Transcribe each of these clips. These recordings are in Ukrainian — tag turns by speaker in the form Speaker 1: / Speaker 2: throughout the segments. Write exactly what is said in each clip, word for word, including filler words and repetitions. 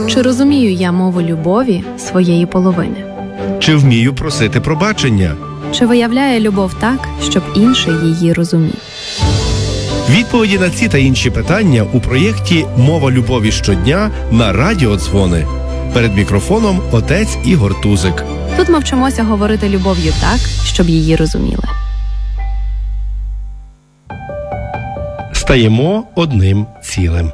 Speaker 1: Чи розумію я мову любові своєї половини?
Speaker 2: Чи вмію просити пробачення?
Speaker 1: Чи виявляє любов так, щоб інший її розумів?
Speaker 2: Відповіді на ці та інші питання у проєкті «Мова любові щодня» на Радіо Дзвони. Перед мікрофоном отець Ігор Тузик.
Speaker 1: Тут ми вчимося говорити любов'ю так, щоб її розуміли.
Speaker 2: Стаємо одним цілим.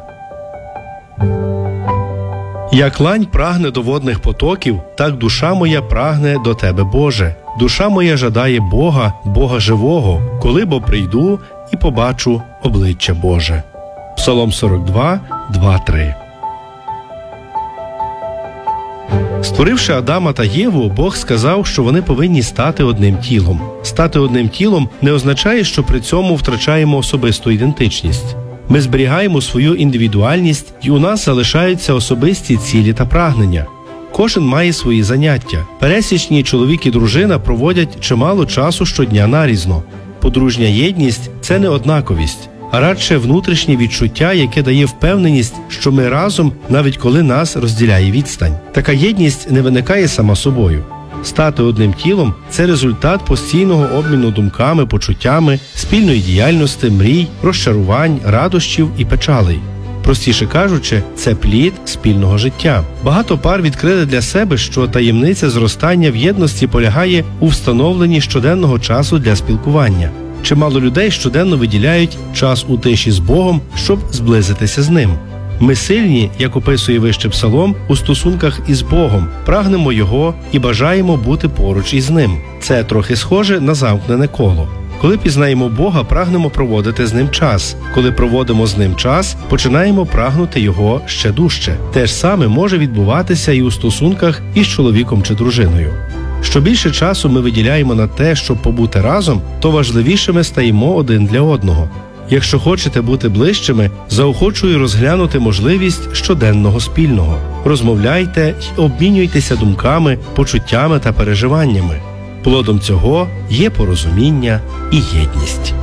Speaker 2: Як лань прагне до водних потоків, так душа моя прагне до Тебе, Боже. Душа моя жадає Бога, Бога живого, коли бо прийду і побачу обличчя Боже. Псалом сорок два, два, три. Створивши Адама та Єву, Бог сказав, що вони повинні стати одним тілом. Стати одним тілом не означає, що при цьому втрачаємо особисту ідентичність. Ми зберігаємо свою індивідуальність, і у нас залишаються особисті цілі та прагнення. Кожен має свої заняття. Пересічні чоловік і дружина проводять чимало часу щодня нарізно. Подружня єдність – це не однаковість, а радше внутрішнє відчуття, яке дає впевненість, що ми разом, навіть коли нас розділяє відстань. Така єдність не виникає сама собою. Стати одним тілом – це результат постійного обміну думками, почуттями, спільної діяльності, мрій, розчарувань, радощів і печалей. Простіше кажучи, це плід спільного життя. Багато пар відкрили для себе, що таємниця зростання в єдності полягає у встановленні щоденного часу для спілкування. Чимало людей щоденно виділяють час у тиші з Богом, щоб зблизитися з Ним. Ми сильні, як описує вище Псалом, у стосунках із Богом, прагнемо Його і бажаємо бути поруч із Ним. Це трохи схоже на замкнене коло. Коли пізнаємо Бога, прагнемо проводити з Ним час. Коли проводимо з Ним час, починаємо прагнути Його ще дужче. Те ж саме може відбуватися і у стосунках із чоловіком чи дружиною. Що більше часу ми виділяємо на те, щоб побути разом, то важливішими стаємо один для одного. Якщо хочете бути ближчими, заохочую розглянути можливість щоденного спільного. Розмовляйте й обмінюйтеся думками, почуттями та переживаннями. Плодом цього є порозуміння і єдність.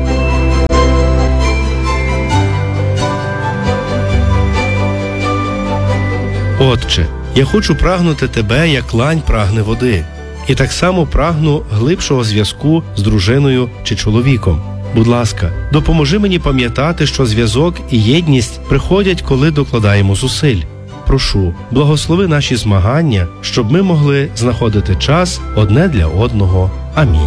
Speaker 2: Отче, я хочу прагнути Тебе, як лань прагне води. І так само прагну глибшого зв'язку з дружиною чи чоловіком. Будь ласка, допоможи мені пам'ятати, що зв'язок і єдність приходять, коли докладаємо зусиль. Прошу, благослови наші змагання, щоб ми могли знаходити час одне для одного. Амінь.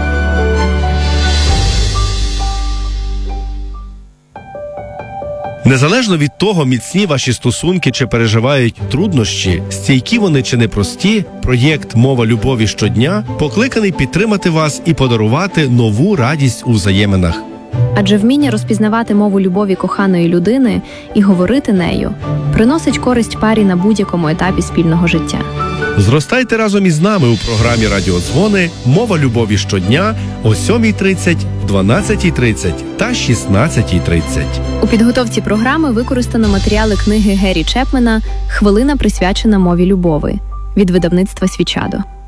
Speaker 2: Незалежно від того, міцні ваші стосунки чи переживають труднощі, стійкі вони чи непрості, проєкт «Мова любові щодня» покликаний підтримати вас і подарувати нову радість у взаєминах.
Speaker 1: Адже вміння розпізнавати мову любові коханої людини і говорити нею приносить користь парі на будь-якому етапі спільного життя.
Speaker 2: Зростайте разом із нами у програмі «Радіо Дзвони» «Мова любові щодня» о сьомій тридцять, дванадцятій тридцять та шістнадцятій тридцять.
Speaker 1: У підготовці програми використано матеріали книги Гері Чепмена «Хвилина, присвячена мові любові» від видавництва «Свічадо».